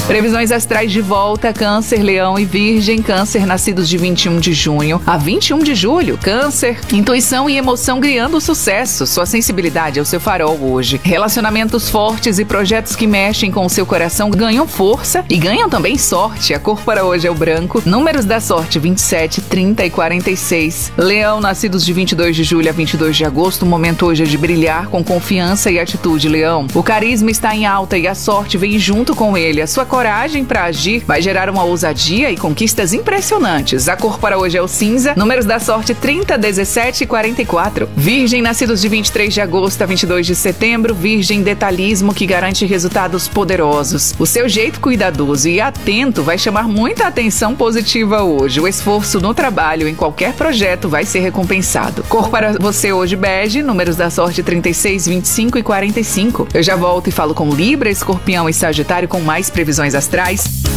Previsões astrais de volta: Câncer, Leão e Virgem. Câncer, nascidos de 21 de junho a 21 de julho. Câncer, intuição e emoção criando sucesso. Sua sensibilidade é o seu farol hoje. Relacionamentos fortes e projetos que mexem com o seu coração ganham força e ganham também sorte. A cor para hoje é o branco. Números da sorte: 27, 30 e 46. Leão, nascidos de 22 de julho a 22 de agosto. O momento hoje é de brilhar com confiança e atitude, Leão. O carisma está em alta e a sorte vem junto com ele. A sua coragem para agir vai gerar uma ousadia e conquistas impressionantes. A cor para hoje é o cinza. Números da sorte: 30, 17 e 44. Virgem, nascidos de 23 de agosto a 22 de setembro. Virgem, detalhismo que garante resultados poderosos. O seu jeito cuidadoso e atento vai chamar muita atenção positiva hoje. O esforço no trabalho, em qualquer projeto, vai ser recompensado. Cor para você hoje: bege. Números da sorte: 36, 25 e 45. Eu já volto e falo com Libra, Escorpião e Sagitário com mais previsões astrais.